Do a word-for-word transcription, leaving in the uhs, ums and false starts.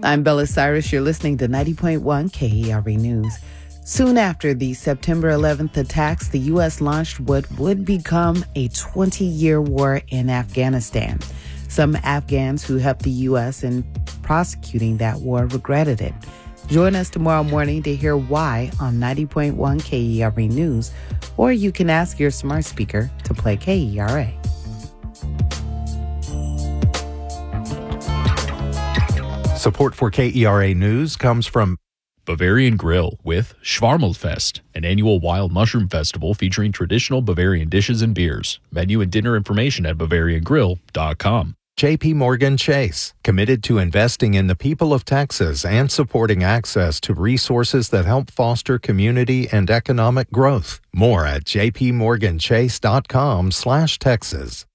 I'm Bella Cyrus. You're listening to ninety point one K E R A News. Soon after the September eleventh attacks, the U S launched what would become a twenty-year war in Afghanistan. Some Afghans who helped the U S in prosecuting that war regretted it. Join us tomorrow morning to hear why on ninety point one K E R A News, or you can ask your smart speaker to play K E R A. Support for K E R A News comes from Bavarian Grill with Schwarmelfest, an annual wild mushroom festival featuring traditional Bavarian dishes and beers. Menu and dinner information at bavarian grill dot com. J P Morgan Chase, committed to investing in the people of Texas and supporting access to resources that help foster community and economic growth. More at j p morgan chase dot com slash Texas.